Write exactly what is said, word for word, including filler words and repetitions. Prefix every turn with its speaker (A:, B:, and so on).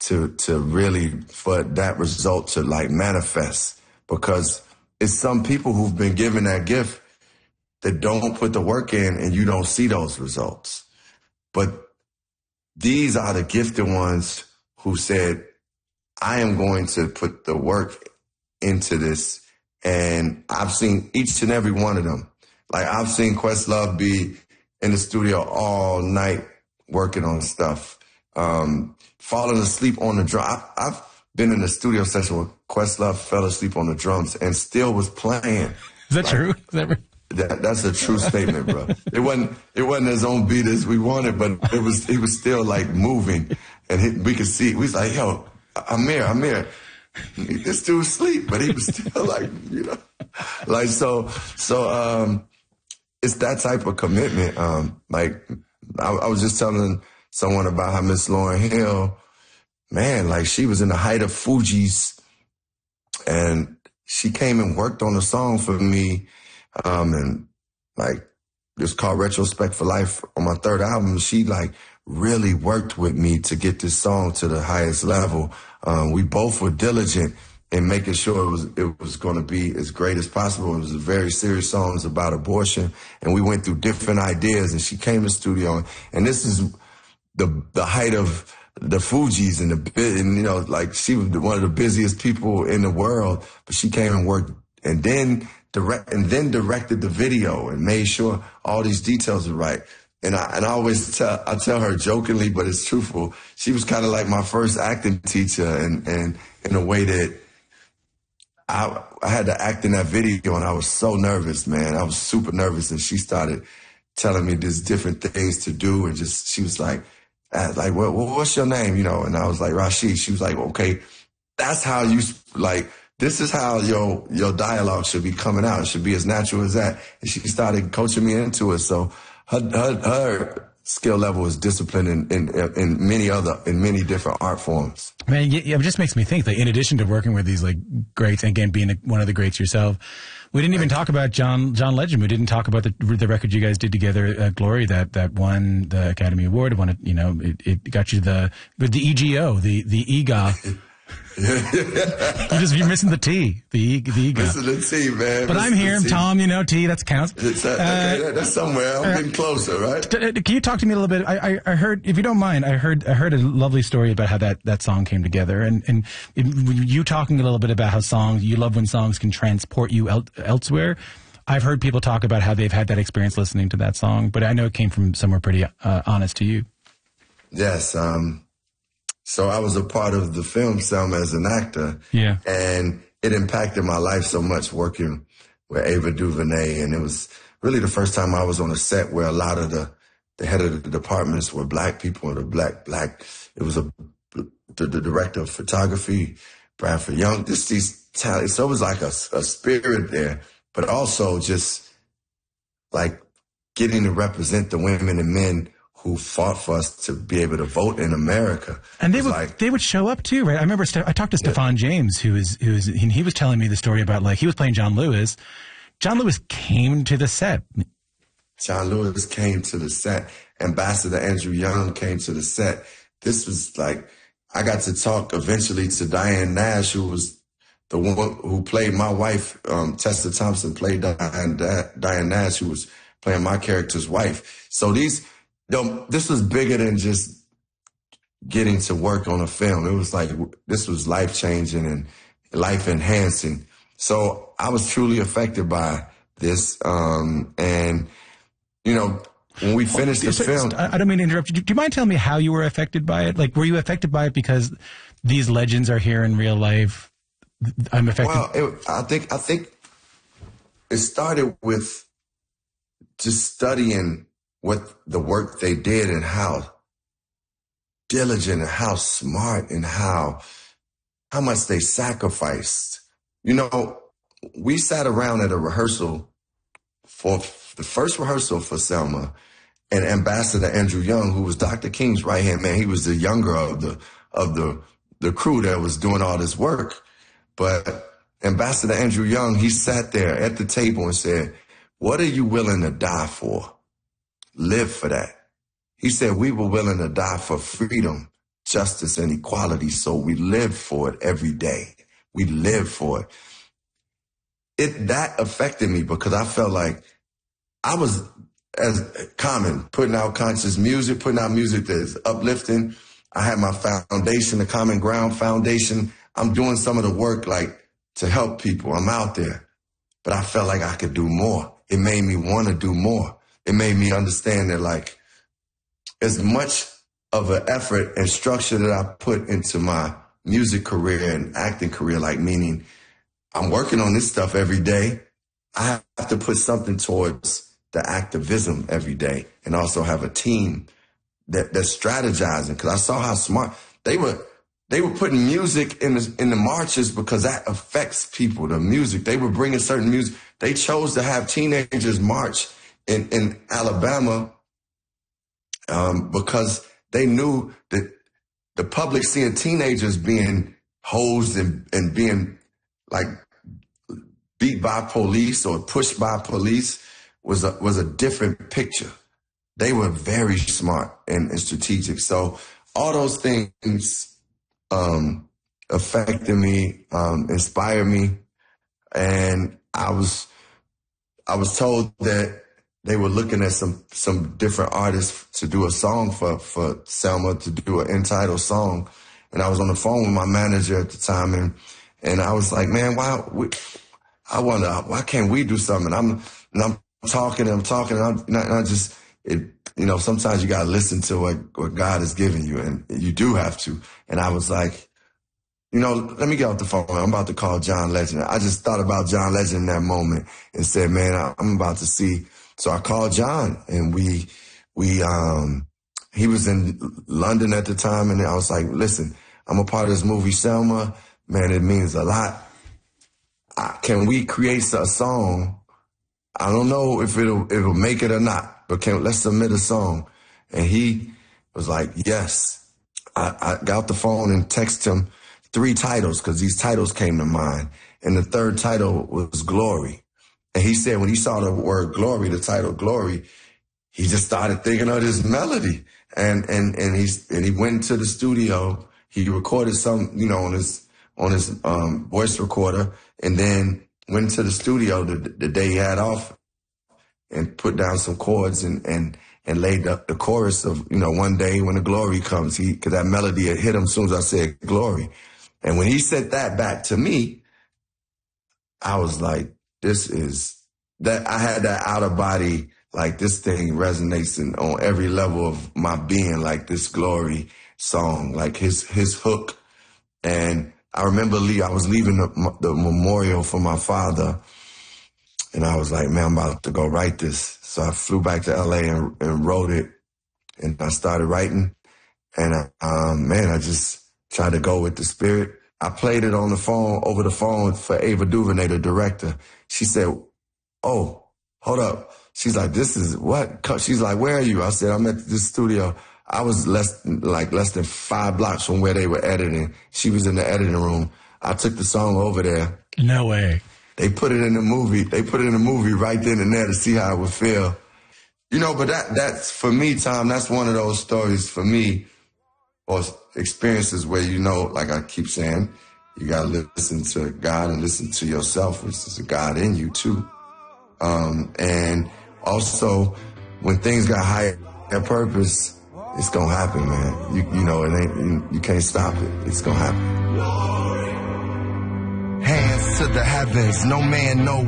A: to to really, for that result to like manifest, because it's some people who've been given that gift that don't put the work in and you don't see those results. But these are the gifted ones who said, I am going to put the work into this. And I've seen each and every one of them. Like, I've seen Questlove be in the studio all night working on stuff, um, falling asleep on the drum. I, I've been in a studio session where Questlove fell asleep on the drums and still was playing.
B: Is that
A: like,
B: true? Is that right?
A: That, that's a true statement, bro. It wasn't it wasn't his own beat as we wanted, but it was he was still like moving, and he, we could see. We was like, yo, Ahmir, Ahmir, this dude's asleep, but he was still like, you know, like so. So um, it's that type of commitment. Um, like I, I was just telling someone about how Miss Lauryn Hill, man, like she was in the height of Fugees, and she came and worked on a song for me. Um, and like, it's called Retrospect for Life on my third album. She like really worked with me to get this song to the highest level. Um, we both were diligent in making sure it was, it was going to be as great as possible. It was a very serious song. It was about abortion, and we went through different ideas, and she came to the studio, and this is the, the height of the Fugees and the, and you know, like she was one of the busiest people in the world, but she came and worked, and then direct, and then directed the video and made sure all these details are right. And I, and I always tell, I tell her jokingly, but it's truthful. She was kind of like my first acting teacher, and, and in a way that I, I had to act in that video, and I was so nervous, man. I was super nervous, and she started telling me these different things to do, and just, she was like, like, well, what's your name? You know, and I was like, Rashid. She was like, okay, that's how you, like, this is how your your dialogue should be coming out. It should be as natural as that. And she started coaching me into it. So her her, her skill level is disciplined in, in in many other in many different art forms.
B: Man, it just makes me think that in addition to working with these like greats, and again being one of the greats yourself, we didn't even talk about John John Legend. We didn't talk about the the record you guys did together at Glory that that won the Academy Award. Won it, you know, it, it got you the the E G O, the the E G O. you just you're missing the T, the E, the ego.
A: Missing the T, man.
B: But
A: missing
B: I'm here,
A: T.
B: Tom. You know, T. That counts.
A: It's, uh, okay, that, that's somewhere. I'm uh, getting closer, right?
B: T- t- can you talk to me a little bit? I, I, I heard, if you don't mind, I heard I heard a lovely story about how that, that song came together, and and it, you talking a little bit about how songs you love when songs can transport you el- elsewhere. I've heard people talk about how they've had that experience listening to that song, but I know it came from somewhere pretty uh, honest to you.
A: Yes. Um. So I was a part of the film Selma as an actor.
B: Yeah.
A: And it impacted my life so much working with Ava DuVernay. And it was really the first time I was on a set where a lot of the, the head of the departments were black people, and the black, black, it was a, the, the director of photography, Bradford Young, just these talents. So it was like a, a spirit there, but also just like getting to represent the women and men who fought for us to be able to vote in America.
B: And they would
A: like,
B: they would show up too, right? I remember Ste- I talked to yeah. Stephan James, who is who is he, he was telling me the story about, like, he was playing John Lewis. John Lewis came to the set.
A: John Lewis came to the set. Ambassador Andrew Young came to the set. This was like, I got to talk eventually to Diane Nash, who was the one who played my wife. um, Tessa Thompson played Diane, Diane Nash, who was playing my character's wife. So these. Yo, this was bigger than just getting to work on a film. It was like, this was life-changing and life-enhancing. So I was truly affected by this. Um, and, you know, when we finished the
B: so,
A: film...
B: I don't mean to interrupt you. Do you mind telling me how you were affected by it? Like, were you affected by it because these legends are here in real life? I'm affected...
A: Well, it, I think I think it started with just studying what the work they did and how diligent and how smart and how how much they sacrificed. You know, we sat around at a rehearsal for the first rehearsal for Selma, and Ambassador Andrew Young, who was Doctor King's right-hand man, he was the younger of the of the the crew that was doing all this work. But Ambassador Andrew Young, he sat there at the table and said, "What are you willing to die for? Live for that." He said, "We were willing to die for freedom justice and equality. So we live for it every day. We live for it. It that affected me because I felt like I was, as Common, putting out conscious music, putting out music that's uplifting. I had my foundation, the Common Ground Foundation. I'm doing some of the work like to help people. I'm out there. But I felt like I could do more. It made me want to do more. It made me understand that like as much of an effort and structure that I put into my music career and acting career, like meaning I'm working on this stuff every day. I have to put something towards the activism every day and also have a team that that's strategizing. Because I saw how smart they were. They were putting music in the, in the marches because that affects people, the music. They were bringing certain music. They chose to have teenagers march in, in Alabama um, because they knew that the public seeing teenagers being hosed and, and being like beat by police or pushed by police was a, was a different picture. They were very smart and, and strategic. So all those things um, affected me, um, inspired me. And I was, I was told that they were looking at some, some different artists to do a song for, for Selma, to do an entitled song. And I was on the phone with my manager at the time, and, and I was like, man, why, we, I wonder, why can't we do something? And I'm, and I'm talking and I'm talking and I'm, and I just, it, you know, sometimes you got to listen to what, what God has given you, and you do have to. And I was like, you know, let me get off the phone. I'm about to call John Legend. I just thought about John Legend in that moment and said, man, I'm about to see. So I called John, and we, we, um, he was in London at the time. And I was like, listen, I'm a part of this movie, Selma. Man, it means a lot. I, can we create a song? I don't know if it'll, it'll make it or not, but can, let's submit a song. And he was like, yes. I, I got the phone and texted him three titles, because these titles came to mind. And the third title was Glory. And he said when he saw the word glory, the title Glory, he just started thinking of this melody. And and and he's and he went to the studio. He recorded some, you know, on his on his um, voice recorder, and then went to the studio the, the day he had off and put down some chords and and and laid up the chorus of, you know, one day when the glory comes. He, because that melody had hit him as soon as I said glory. And when he said that back to me, I was like, this is that I had that out of body, like this thing resonates in, on every level of my being, like this Glory song, like his, his hook. And I remember Lee, I was leaving the, the memorial for my father, and I was like, man, I'm about to go write this. So I flew back to L A and, and wrote it, and I started writing. And um, man, I just tried to go with the spirit. I played it on the phone, over the phone for Ava DuVernay, the director. She said, oh, hold up. She's like, this is what? She's like, where are you? I said, I'm at this studio. I was less, like less than five blocks from where they were editing. She was in the editing room. I took the song over there.
B: No way.
A: They put it in the movie. They put it in the movie right then and there to see how it would feel. You know, but that that's, for me, Tom, that's one of those stories for me, or experiences where, you know, like I keep saying, you got to listen to God and listen to yourself, which is a God in you too. Um, and also, when things got higher purpose, it's going to happen, man. You, you know, it ain't, you, you can't stop it. It's going to happen. Hands to the heavens, no man, no